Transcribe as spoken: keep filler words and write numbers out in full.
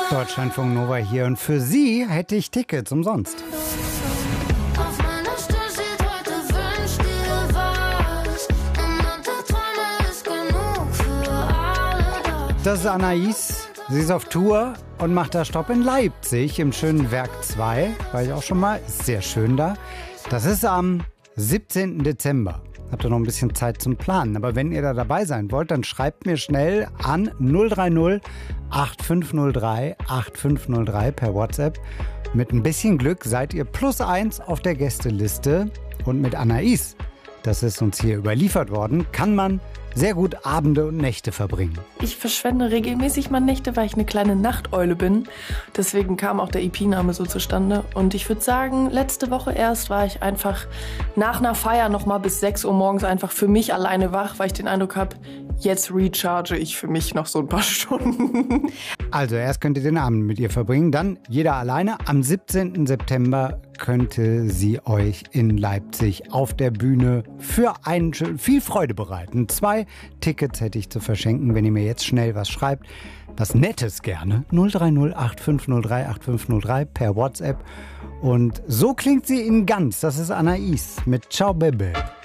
Deutschlandfunk Nova hier und für Sie hätte ich Tickets umsonst. Auf meiner Stirn steht heute wünsch dir was. Und unter Träume ist genug für alle da. Das ist Anais. Sie ist auf Tour und macht da Stopp in Leipzig im schönen Werk zwei. War ich auch schon mal. Ist sehr schön da. Das ist am siebzehnten Dezember. Habt ihr noch ein bisschen Zeit zum Planen. Aber wenn ihr da dabei sein wollt, dann schreibt mir schnell an null drei null acht fünf null drei acht fünf null drei per WhatsApp. Mit ein bisschen Glück seid ihr plus eins auf der Gästeliste. Und mit Anais, das ist uns hier überliefert worden, kann man sehr gut Abende und Nächte verbringen. Ich verschwende regelmäßig mal Nächte, weil ich eine kleine Nachteule bin. Deswegen kam auch der E P-Name so zustande. Und ich würde sagen, letzte Woche erst war ich einfach nach einer Feier noch mal bis sechs Uhr morgens einfach für mich alleine wach, weil ich den Eindruck habe, jetzt recharge ich für mich noch so ein paar Stunden. Also erst könnt ihr den Abend mit ihr verbringen, dann jeder alleine. Am siebzehnten September könnte sie euch in Leipzig auf der Bühne für einen schönen, viel Freude bereiten. Zwei Tickets hätte ich zu verschenken, wenn ihr mir jetzt schnell was schreibt. Was Nettes gerne. null drei null acht fünf null drei acht fünf null drei per WhatsApp. Und so klingt sie in ganz. Das ist Anais mit Ciao Bebe.